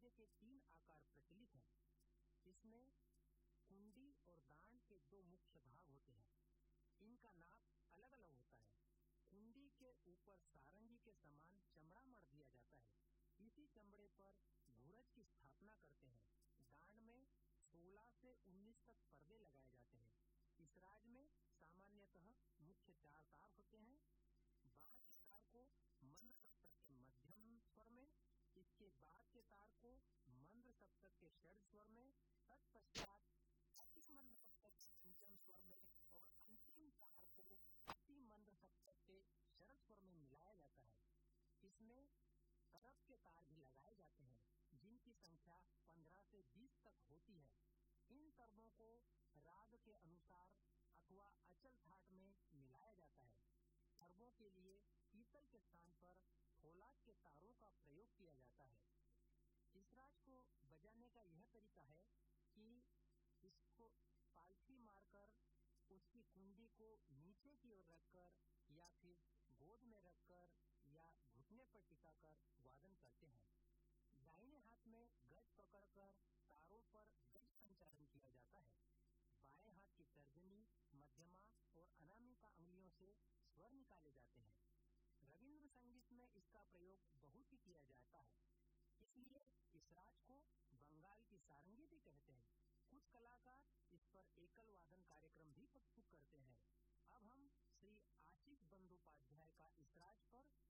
वाद्य के 3 आकार प्रचलित हैं। इसमें कुंडी और दांड के 2 मुख्य भाग होते हैं। इनका नाप अलग अलग होता है। कुंडी के ऊपर सारंगी के समान चमड़ा मढ़ दिया जाता है। इसी चमड़े पर धूरज की स्थापना करते हैं। दांड में 16 से 19 तक पर्दे लगाए जाते हैं। इस राज में सामान्यतः मुख्य 4 तार होते हैं। बाद के तार को मंद सप्तक के मध्यम स्वर में, इसके बाद के तार को मंद सप्तक के षड्ज स्वर में, तत्पश्चात अति मंद सप्तक के पंचम स्वर में और अंतिम तार को अति मंद सप्तक के षड्ज स्वर में मिलाया जाता है। इसमें करब के तार भी लगाए जाते हैं, जिनकी संख्या 15 से 20 तक होती है। इन तरबों को राग के अनुसार अथवा अचल थाट में मिलाया जाता है। तरबों के लिए पीतल के स्थान पर फौलाद के तारों का प्रयोग किया जाता है। इस राज को बजाने का यह तरीका है कि इसको पालथी मारकर उसकी कुंडी को नीचे की ओर रखकर या फिर गोद में रखकर या घुटने पर टिकाकर वादन करते हैं। दाहिने हाथ में गज पकड़कर तारों पर गज संचालन किया जाता है। बाएं हाथ की तर्जनी, मध्यमा और अनामिका अंगुलियों से स्वर निकाले जाते हैं। रविंद्र संगीत में इसका प्रयोग बहुत ही किया जाता है, इसलिए इस राज को बंगाल की सारंगी भी कहते हैं। कुछ कलाकार इस पर एकल वादन कार्यक्रम भी प्रस्तुत करते हैं। अब हम श्री आशीष बंदोपाध्याय का इस राज पर